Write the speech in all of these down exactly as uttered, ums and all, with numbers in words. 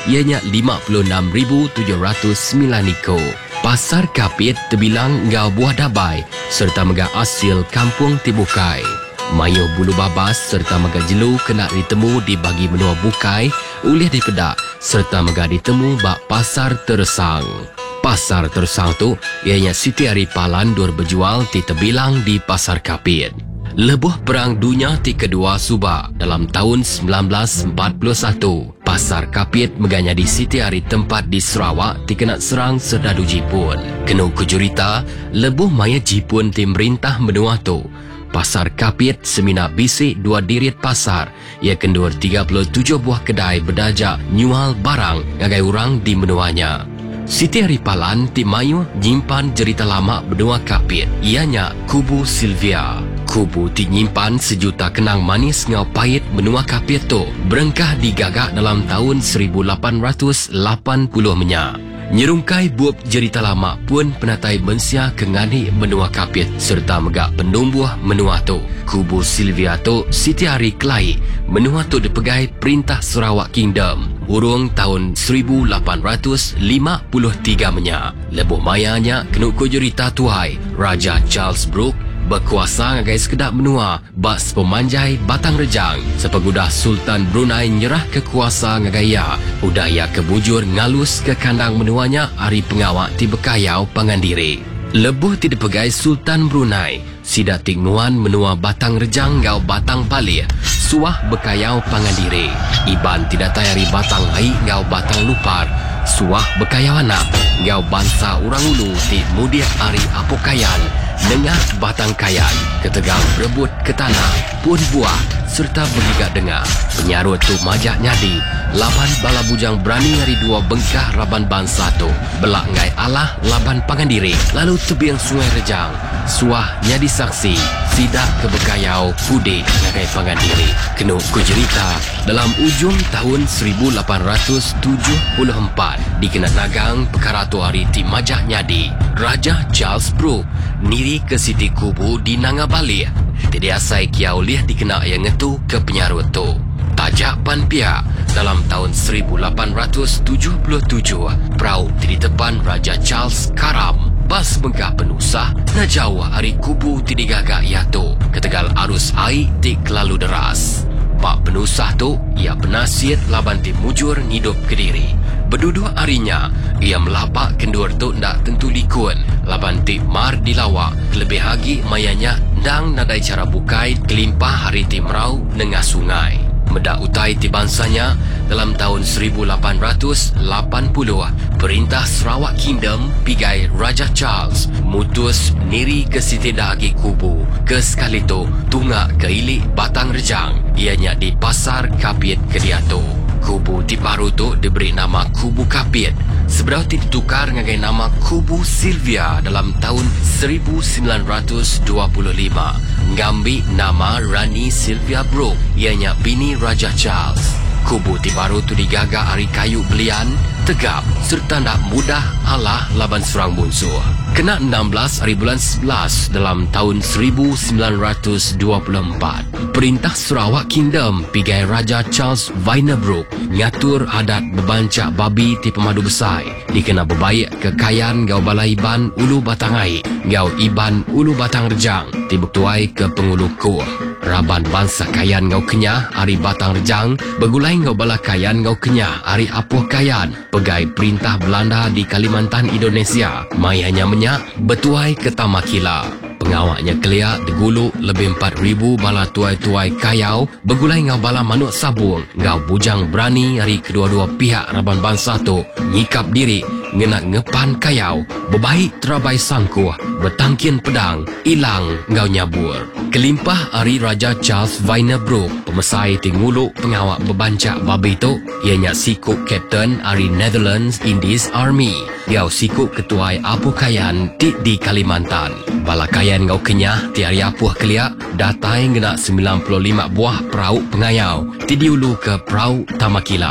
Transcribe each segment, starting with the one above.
ianya lima puluh enam ribu tujuh ratus sembilan iko. Pasar Kapit terbilang ngau buah dabai serta mega asil kampung Tibukai. Mayuh bulu babas serta mega jelu kena ditemu di bagi menua bukai oleh dipedak serta mega ditemu bak pasar Tersang. Pasar Tersang tu ianya Siti Ari Palan dur berjual ti terbilang di Pasar Kapit. Lebuh Perang Dunia ti kedua subak dalam tahun sembilan belas empat puluh satu. Pasar Kapit meganya di Siti Ari tempat di Sarawak ti kena serang serdadu Jepun. Kena kujurita, lebuh maya Jepun ti merintah menua tu. Pasar Kapit semina bisik dua dirit pasar. Ia kendur tiga puluh tujuh buah kedai berdajak nyual barang ngagai orang di menuanya. Siti Ari Palan ti mayu nyimpan cerita lama benua Kapit. Ianya Kubu Sylvia. Kubu ti nyimpan sejuta kenang manis ngau pahit benua Kapit tu. Berengkah digagak dalam tahun seribu lapan ratus lapan puluh menya. Nyerungkai buap cerita lama pun penatai mensia kengani menua Kapit serta megak penumbuh menua tu. Kubu Sylvia tu Siti Ari Kelai menua tu dipegai Perintah Sarawak Kingdom urung tahun seribu lapan ratus lima puluh tiga menya. Lebuh mayanya kena kujurita tuhai Raja Charles Brooke berkuasa ngagai sekedap menua bas pemanjai Batang Rejang sepegudah Sultan Brunei nyerah kekuasa ngagai ya udah ia kebujur ngalus ke kandang menuanya hari pengawak ti bekayau Pangandiri. Lebuh ti dipegai Sultan Brunei sida tingnuan menua Batang Rejang ngau Batang Bali suah bekayau Pangandiri. Iban tidak tayari Batang Hai ngau Batang Lupar suah bekayau anak ngau bangsa orang ulu ti mudia ari apokayan Nengah Batang Kayan, ketegang berebut ke tanah, pun buah serta bergigak dengar. Penyarut tu majak nyadi, laban bala bujang berani hari dua bengkah raban bangsa tu. Belak ngai Allah laban Pangandiri, lalu tebiang Sungai Rejang. Suah nyadi saksi, sidak ke bekayau Pudik ngagai Pangandiri. Kena kujerita, dalam ujung tahun seribu lapan ratus tujuh puluh empat, dikenal nagang perkara tu hari ti majak nyadi. Raja Charles Brooke niri ke Siti Kubu di Nanga Bali. Tidak asai kiau liah dikena yang ngetu ke penyarut tu. Tajak pan pihak dalam tahun seribu lapan ratus tujuh puluh tujuh, perahu di depan Raja Charles karam. Bas bengkak penusah na jauh hari Kubu ti digagak ia tu. Ketegal arus air ti kelalu deras. Pak penusah tu ia penasihat laban ti mujur hidup Kediri. Berdua harinya ia melapak kendur tu ndak tentu likun. Laban ti mar dilawak lebih hagi mayanya ndang nadai cara bukai kelimpah hari ti merau nengah sungai. Medak utai ti bansanya dalam tahun seribu lapan ratus lapan puluh Perintah Sarawak Kingdom pigai Raja Charles mutus niri ke Siti Dahagi Kubu ke sekali tu tunggak ke ilik Batang Rejang ianya di Pasar Kapit Kediatu. Kubu ti baru tu diberi nama Kubu Kapit. Seberau ti ditukar ngagai nama Kubu Sylvia dalam tahun seribu sembilan ratus dua puluh lima. Ngambil nama Rani Sylvia Brooke, ianya bini Raja Charles. Kubu ti baru tu digagak hari kayu belian, tegap serta nak mudah Allah laban serang musuh. Kena enam belas hari bulan sebelas dalam tahun seribu sembilan ratus dua puluh empat. Perintah Sarawak Kingdom pigai Raja Charles Vainer Brooke ngatur adat bebancak babi ti pemadu besar. Dikena berbaik kekayaan gau balai Iban Ulu Batangai, gau Iban Ulu Batang Rejang, tibuk tuai ke pengulu kuh. Raban bangsa kayan ngau kenyah hari Batang Rejang, begulai ngau bala kayan ngau kenyah hari Apuh Kayan. Pegai perintah Belanda di Kalimantan Indonesia, mai hanya menyak betuai ke Tamakila. Pengawaknya keliak diguluk lebih empat ribu bala tuai-tuai kayau begulai ngau bala manuk sabung. Ngau bujang berani hari kedua-dua pihak raban bangsa tu nyikap diri ngenak ngepan kayau, bebaik terabai sangkuh, bertangkin pedang, ilang ngau nyabur. Kelimpah hari Raja Charles Vainer Brooke, pemesai tinguluk pengawak bebancak babi tu, ianya sikuk Captain hari Netherlands Indies Army. Ngau sikuk ketuai Apuh Kayan ti di Kalimantan. Bala kayan ngau kenyah ti hari Apuh keliak, datai ngenak sembilan puluh lima buah perahu pengayau, ti diulu ke perahu Tamakila.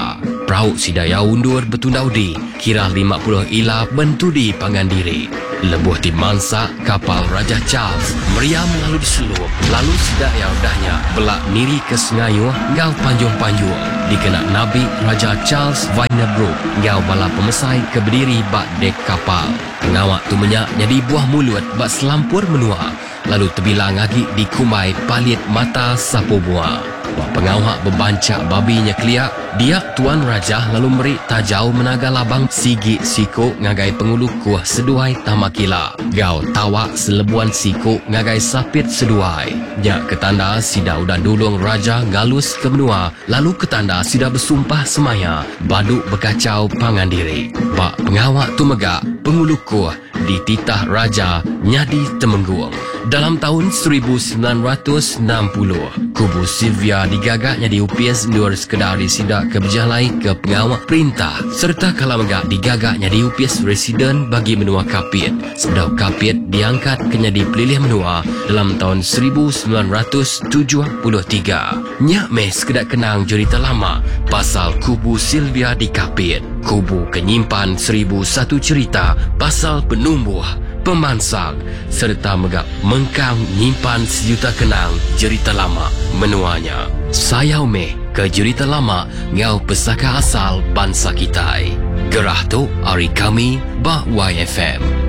Perauk sidaya undur betundau di kira lima puluh ila bentudi pangandiri. Lebuh di mansak kapal Raja Charles meriam lalu diselup lalu sedaya udahnya belak niri ke sengayuh ngau panjung-panjung dikenak Nabi Raja Charles Wynebrook ngau bala pemesai ke berdiri bak dek kapal. Pengawak tu menyak jadi buah mulut bak selampur menua lalu terbilang lagi di kumai palit mata sapu buah. Wah pengawak berbancak babinya keliak. Dia Tuan Raja lalu meri tajau menaga labang sigi siko ngagai pengulu kuah seduai tamakila. Gau tawak selebuan siko ngagai sapit seduai. Nya ketanda sida udah dulung Raja galus ke benua. Lalu ketanda sida bersumpah semaya baduk berkacau pangandiri. Bak pengawak tu megak pengulu kuah di titah Raja nyadi temenggung. Dalam tahun seribu sembilan ratus enam puluh, kubu Sylvia digagaknya diupias nur sekedar disidak ke berjalai ke pengawak perintah serta kalau megak digagaknya diupias residen bagi menua kapit. Sedau kapit diangkat kenyadi pelilih menua dalam tahun seribu sembilan ratus tujuh puluh tiga. Nyak meh sekedar kenang cerita lama pasal kubu Sylvia di kapit. Kubu kenyimpan seribu satu cerita pasal penumbuh pemansang serta megak mengkang nyimpan sejuta kenang cerita lama menuanya. Sayau meh ke cerita lama ngau pesaka asal bangsa kita. Gerah tu hari kami bah Y F M.